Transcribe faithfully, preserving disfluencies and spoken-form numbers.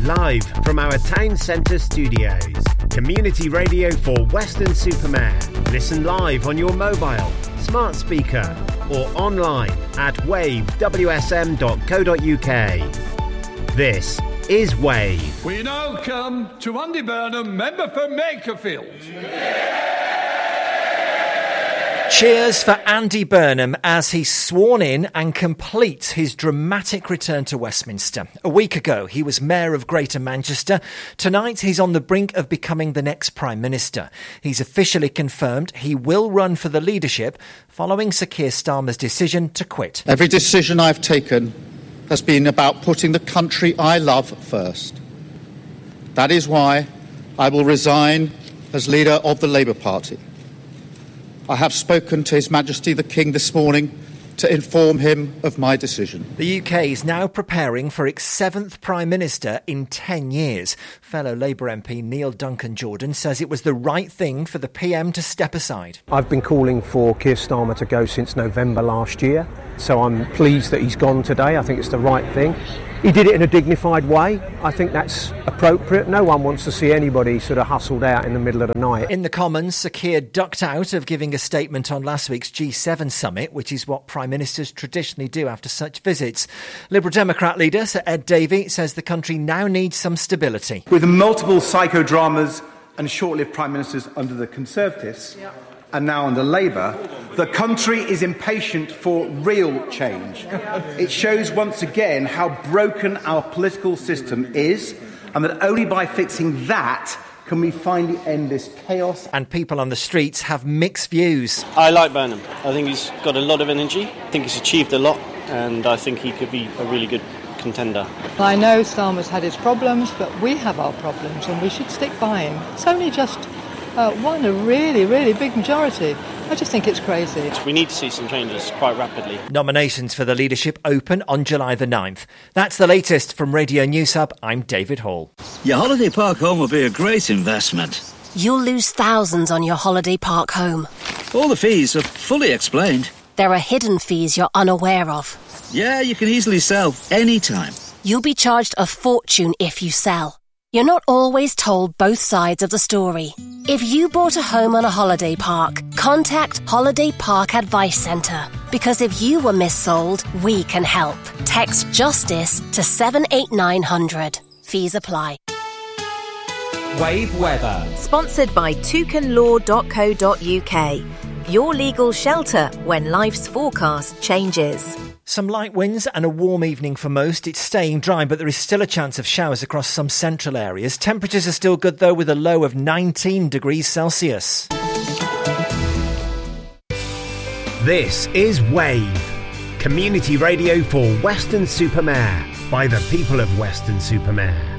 Live from our town centre studios. Community radio for Weston-super-Mare. Listen live on your mobile, smart speaker or online at wave w s m dot co dot u k. This is Wave. We now come to Andy Burnham, member for Makerfield. Cheers for Andy Burnham as he's sworn in and completes his dramatic return to Westminster. A week ago, he was Mayor of Greater Manchester. Tonight, he's on the brink of becoming the next Prime Minister. He's officially confirmed he will run for the leadership following Sir Keir Starmer's decision to quit. Every decision I've taken has been about putting the country I love first. That is why I will resign as leader of the Labour Party. I have spoken to His Majesty the King this morning to inform him of my decision. The U K is now preparing for its seventh Prime Minister in ten years. Fellow Labour M P Neil Duncan-Jordan says it was the right thing for the P M to step aside. I've been calling for Keir Starmer to go since November last year, so I'm pleased that he's gone today. I think it's the right thing. He did it in a dignified way. I think that's appropriate. No one wants to see anybody sort of hustled out in the middle of the night. In the Commons, Sir Keir ducked out of giving a statement on last week's G seven summit, which is what Prime Ministers traditionally do after such visits. Liberal Democrat leader Sir Ed Davey says the country now needs some stability. With multiple psychodramas and short-lived Prime Ministers under the Conservatives, yeah. and now under Labour, the country is impatient for real change. It shows once again how broken our political system is, and that only by fixing that can we finally end this chaos. And people on the streets have mixed views. I like Burnham. I think he's got a lot of energy. I think he's achieved a lot, and I think he could be a really good contender. I know Starmer's had his problems, but we have our problems, and we should stick by him. It's only just uh, won a really, really big majority. I just think it's crazy. We need to see some changes quite rapidly. Nominations for the leadership open on July the ninth. That's the latest from Radio News Hub. I'm David Hall. Your holiday park home will be a great investment. You'll lose thousands on your holiday park home. All the fees are fully explained. There are hidden fees you're unaware of. Yeah, you can easily sell anytime. You'll be charged a fortune if you sell. You're not always told both sides of the story. If you bought a home on a holiday park, contact Holiday Park Advice Centre. Because if you were missold, we can help. Text JUSTICE to seven eight nine hundred. Fees apply. Wave Weather. Sponsored by toucan law dot co dot u k. Your legal shelter when life's forecast changes. Some light winds and a warm evening for most. It's staying dry, but there is still a chance of showers across some central areas. Temperatures are still good, though, with a low of nineteen degrees Celsius. This is Wave, community radio for Weston-super-Mare, by the people of Weston-super-Mare.